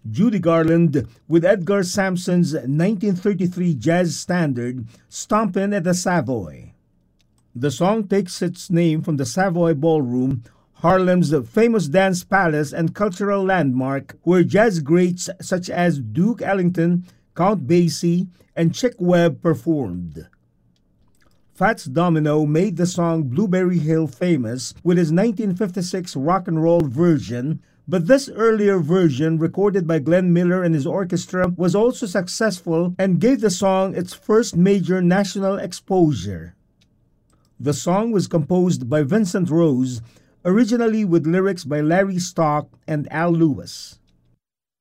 Judy Garland with Edgar Sampson's 1933 jazz standard, Stompin' at the Savoy. The song takes its name from the Savoy Ballroom, Harlem's famous dance palace and cultural landmark, where jazz greats such as Duke Ellington, Count Basie, and Chick Webb performed. Fats Domino made the song Blueberry Hill famous with his 1956 rock and roll version, but this earlier version, recorded by Glenn Miller and his orchestra, was also successful and gave the song its first major national exposure. The song was composed by Vincent Rose, originally with lyrics by Larry Stock and Al Lewis.